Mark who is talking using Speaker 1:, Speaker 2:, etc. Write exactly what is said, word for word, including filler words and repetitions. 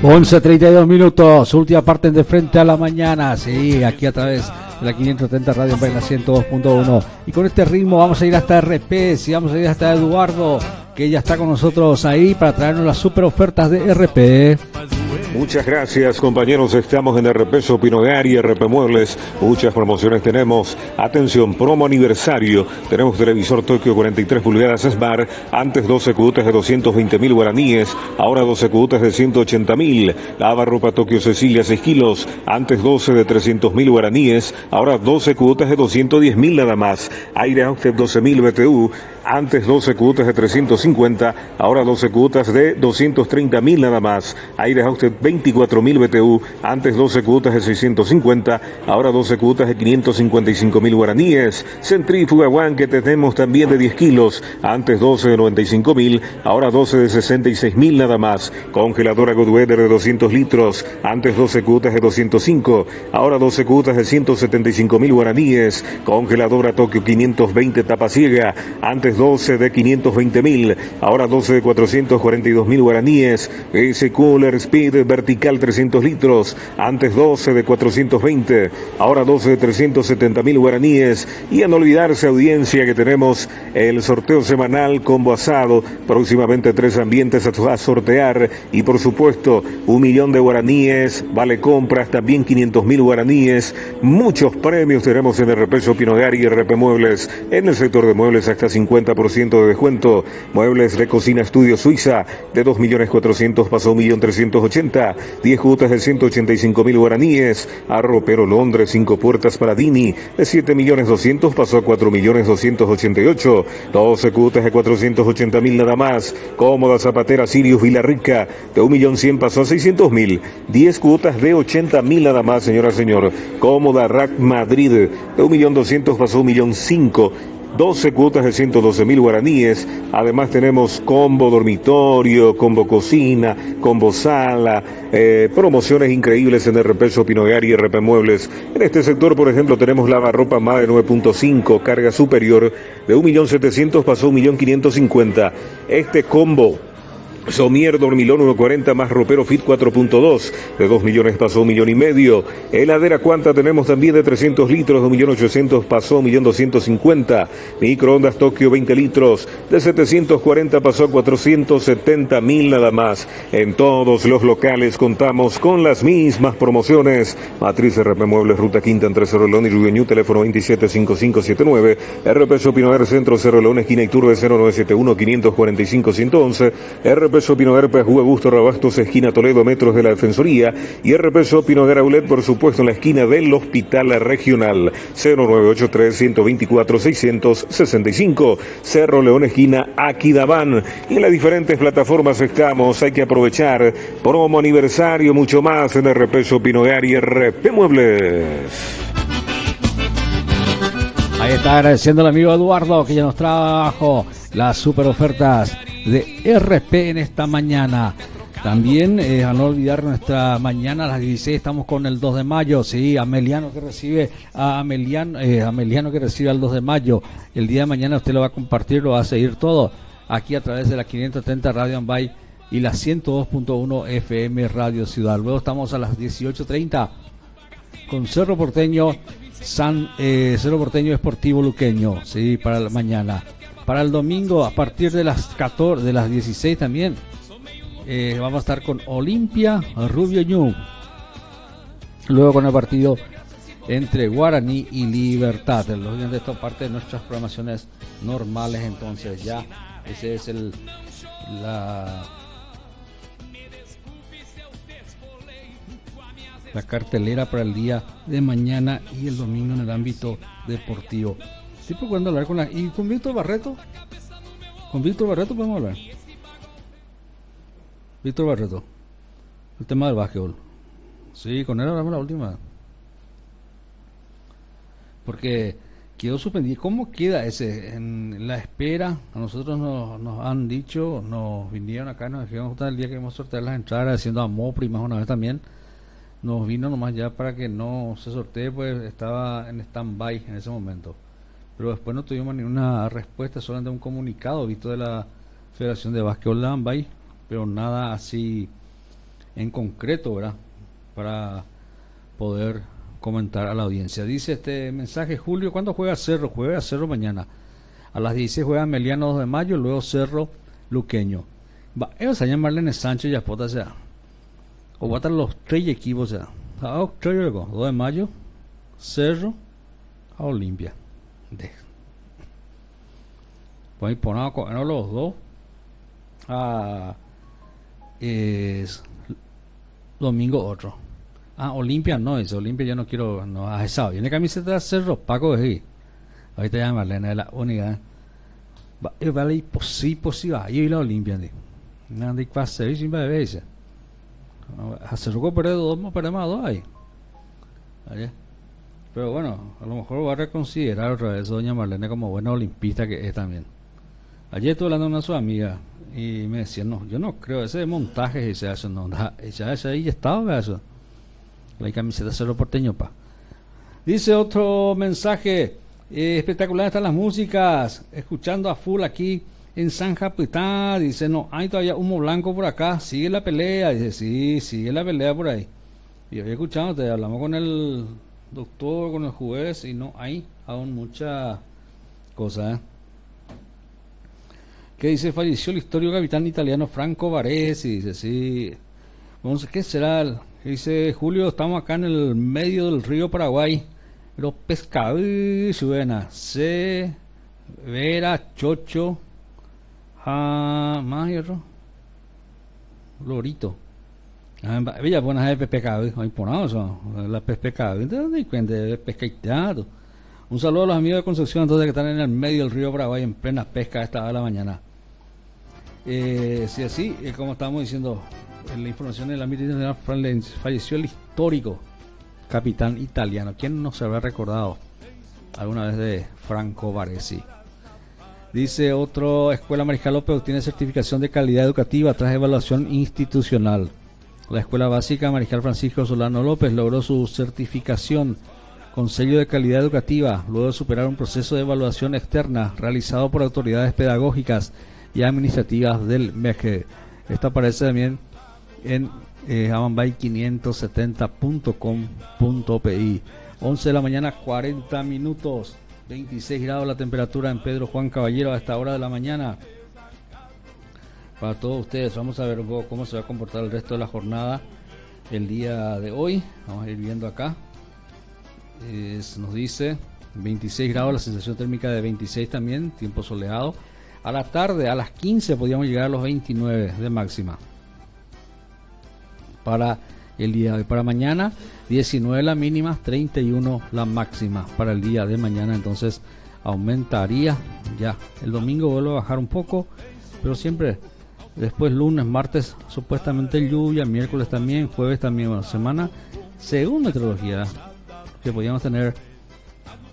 Speaker 1: once treinta y dos minutos, última parte de Frente a la Mañana, sí, aquí a través de la quinientos setenta Radio en la ciento dos punto uno. Y con este ritmo vamos a ir hasta R P, sí, vamos a ir hasta Eduardo, que ya está con nosotros ahí para traernos las super ofertas de R P.
Speaker 2: Muchas gracias, compañeros. Estamos en R P Shopping Hogar y R P Muebles. Muchas promociones tenemos. Atención, promo aniversario. Tenemos televisor Tokio cuarenta y tres pulgadas Smart. Antes doce cuotas de doscientos veinte mil guaraníes. Ahora doce cuotas de ciento ochenta mil. Lavarropa Tokio Cecilia seis kilos. Antes doce de trescientos mil guaraníes. Ahora doce cuotas de doscientos diez mil nada más. Aire Austed doce mil B T U. Antes doce cuotas de trescientos cincuenta, ahora doce cuotas de doscientos treinta mil nada más. Aire Austed veinticuatro mil B T U, antes doce cuotas de seiscientos cincuenta, ahora doce cuotas de quinientos cincuenta y cinco mil guaraníes. Centrífuga One que tenemos también de diez kilos, antes doce de noventa y cinco mil, ahora doce de sesenta y seis mil nada más. Congeladora Goodweather de doscientos litros, antes doce cuotas de doscientos cinco, ahora doce cuotas de ciento setenta y cinco mil guaraníes. Congeladora Tokio quinientos veinte tapa ciega, antes doce de quinientos veinte mil, ahora doce de cuatrocientos cuarenta y dos mil guaraníes. S Cooler Speed vertical trescientos litros, antes doce de cuatrocientos veinte, ahora doce de trescientos setenta mil guaraníes. Y a no olvidarse, audiencia, que tenemos el sorteo semanal combo asado, próximamente tres ambientes a sortear y por supuesto un millón de guaraníes, vale compras, también quinientos mil guaraníes. Muchos premios tenemos en R P Shopping Hogar y R P Muebles. En el sector de muebles hasta cincuenta por ciento de descuento. Muebles de Cocina Estudio Suiza de dos millones cuatrocientos pasó a un millón trescientos ochenta. diez cuotas de ciento ochenta y cinco mil guaraníes. Arropero Londres cinco puertas para Dini de siete millones doscientos pasó a cuatro millones doscientos ochenta y ocho. doce cuotas de cuatrocientos ochenta mil nada más. Cómoda Zapatera Sirius Villarrica de un millón cien pasó a seiscientos mil. diez cuotas de ochenta mil nada más, señora, señor. Cómoda Rack Madrid de un millón doscientos pasó a un millón cinco. doce cuotas de ciento doce mil guaraníes. Además tenemos combo dormitorio, combo cocina, combo sala, eh, promociones increíbles en R P Shopping Hogar y R P Muebles. En este sector, por ejemplo, tenemos lavarropa M A de nueve punto cinco, carga superior de un millón setecientos pasó a un millón quinientos cincuenta. Este combo Somier Dormilón uno cuarenta más ropero Fit cuatro punto dos de dos millones pasó a un millón y medio. Heladera Cuanta tenemos también de trescientos litros de un millón ochocientos pasó a un millón doscientos cincuenta. Microondas Tokio veinte litros de setecientos cuarenta pasó a cuatrocientos setenta mil nada más. En todos los locales contamos con las mismas promociones. Matriz R P Muebles Ruta Quinta entre Cerro León y Rubiñú, teléfono veintisiete cincuenta y cinco setenta y nueve. R P Shopping Hogar Centro Cerro León esquina Iturbe cero nueve siete uno quinientos cuarenta y cinco ciento once. R P Shopping Hogar Jugo Gusto Rabastos, esquina Toledo, metros de la Defensoría. Y R P Shopping Hogar Aulet, por supuesto, en la esquina del Hospital Regional. cero nueve ocho tres uno dos cuatro seis seis cinco. Cerro León, esquina Aquidabán. Y en las diferentes plataformas estamos. Hay que aprovechar. Promo aniversario, mucho más en R P Shopping Hogar y R P Muebles.
Speaker 1: Ahí está, agradeciendo al amigo Eduardo que ya nos trajo las super ofertas de R P en esta mañana. También eh, a no olvidar nuestra mañana a las dieciséis estamos con el dos de mayo, sí, Ameliano que recibe a Ameliano, eh, Ameliano que recibe al dos de mayo. El día de mañana usted lo va a compartir, lo va a seguir todo aquí a través de la quinientos setenta Radio Ambay y la ciento dos punto uno F M Radio Ciudad. Luego estamos a las dieciocho treinta con Cerro Porteño, San eh, Cerro Porteño Esportivo Luqueño, sí, para la mañana. Para el domingo, a partir de las catorce, de las dieciséis también, eh, vamos a estar con Olimpia Rubio Ñu. Luego con el partido entre Guaraní y Libertad. Lógicamente esto es parte de nuestras programaciones normales, entonces ya ese es el la la cartelera para el día de mañana y el domingo en el ámbito deportivo. Estoy procurando hablar con la... ¿Y con Víctor Barreto? Con Víctor Barreto podemos hablar. Víctor Barreto. El tema del básquetbol. Sí, con él hablamos la última. Porque quedó suspendido. ¿Cómo queda ese? En la espera, a nosotros nos, nos han dicho, nos vinieron acá, nos dijeron justo el día que vamos a sortear las entradas, haciendo a Mopri más una vez también. Nos vino nomás ya para que no se sortee, pues estaba en stand-by en ese momento. Pero después no tuvimos ninguna respuesta, solamente un comunicado visto de la Federación de Básquetbol de Ambay, pero nada así en concreto, ¿verdad? Para poder comentar a la audiencia. Dice este mensaje: Julio, ¿cuándo juega Cerro? Juega Cerro mañana. A las dieciséis juega Meliano dos de mayo, luego Cerro Luqueño. Va, ellos se llaman Marlene Sánchez y Apota, o sea. O va a estar los tres equipos, o sea. A dos de mayo, Cerro, a Olimpia. De. Pues poner a los dos. A. Es. Domingo otro. Ah, Olimpia no, dice Olimpia yo no quiero, no, a esa, viene camiseta de Cerro, Paco de ahí. Ahorita ya Marlene es la única. Va, vale, posible, posible, ahí la Olimpia, ¿sí? No anda y pase, y sin bebé, dice. A Cerro que perder dos, más perder más dos ahí. Allá. Pero bueno, a lo mejor va a reconsiderar otra vez doña Marlene como buena olimpista que es también. Ayer estuve hablando con una de sus amigas y me decía, no, yo no creo, ese montaje y se hace, no, ya ese ahí ya estaba, eso. La camiseta Cerro Porteño, pa. Dice otro mensaje, eh, espectacular están las músicas, escuchando a full aquí en San Japitán. Dice, no, hay todavía humo blanco por acá, sigue la pelea. Dice, sí, sigue la pelea por ahí. Y había escuchado, te hablamos con el doctor, con el juez, y no hay aún mucha cosa, ¿eh? ¿Qué dice? Falleció el histórico capitán italiano Franco Baresi. Dice, sí. Vamos, ¿qué será? El, dice Julio, estamos acá en el medio del río Paraguay. Pero pescado suena. C, Vera, Chocho, ah, más y otro. Lorito. Bella buena de pescado. Hay por eso. La pescado. Entonces, cuenta de pescado. Un saludo a los amigos de Concepción, entonces, que están en el medio del río Paraguay en plena pesca a esta hora de la mañana. Eh, si así, eh, como estábamos diciendo, en la información del ámbito internacional, falleció el histórico capitán italiano. ¿Quién no se habrá recordado alguna vez de Franco Baresi? Dice otro, Escuela Mariscal López obtiene certificación de calidad educativa tras evaluación institucional. La Escuela Básica Mariscal Francisco Solano López logró su certificación con sello de calidad educativa, luego de superar un proceso de evaluación externa realizado por autoridades pedagógicas y administrativas del M E C. Esto aparece también en eh, amambay quinientos setenta punto com punto pi. once de la mañana, cuarenta minutos, veintiséis grados la temperatura en Pedro Juan Caballero a esta hora de la mañana. Para todos ustedes, vamos a ver un poco cómo se va a comportar el resto de la jornada el día de hoy. Vamos a ir viendo acá. Es, nos dice veintiséis grados, la sensación térmica de veintiséis también, tiempo soleado. A la tarde, a las quince, podríamos llegar a los veintinueve de máxima para el día de hoy. Para mañana, diecinueve la mínima, treinta y uno la máxima para el día de mañana. Entonces aumentaría ya. El domingo vuelve a bajar un poco, pero siempre después lunes, martes supuestamente lluvia, miércoles también, jueves también. Bueno, semana según meteorología que podíamos tener